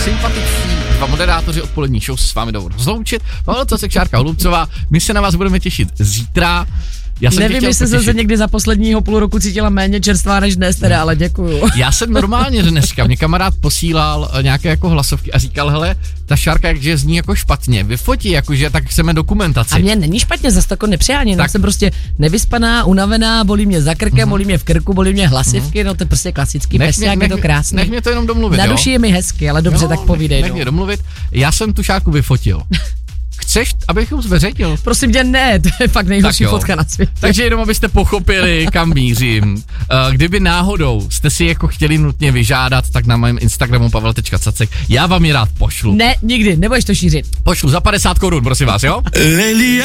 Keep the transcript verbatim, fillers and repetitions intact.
sympatiční dva moderátoři odpolední show s vámi jdou rozloučit. Pavel Cacek, Šárka Holubcová, my se na vás budeme těšit zítra. Já jsem Nevím, jestli jsem se někdy za posledního půl roku cítila méně čerstvá než dnes, teda, ale děkuju. Já jsem normálně dneska, mě kamarád posílal nějaké jako hlasovky a říkal, hele, ta Šárka, jakže zní jako špatně, vyfotí, jakože tak chceme dokumentaci. A mě není špatně, zase tako nepřijání, Tak- tak jsem prostě nevyspaná, unavená, bolí mě za krkem, Mhm. bolí mě v krku, bolí mě hlasivky, no to je prostě klasický pesňák, je to krásný. Nech mě to jenom domluvit, Na jo? duši je mi hezky, ale dobře, Jo, tak nech- povídej. Nech No. mě domluvit, já jsem tu Šárku vyfotil. Chceš, abych ji zveřejnil? Prosím tě, ne, to je fakt nejhorší Tak jo. fotka na světě. Takže jenom abyste pochopili, kam mířím. Eh, Kdyby náhodou jste si jako chtěli nutně vyžádat, tak na mém Instagramu pavel tečka cacek, já vám ji rád pošlu. Ne, nikdy, nebudeš to šířit. Pošlu za padesát korun, prosím vás, jo?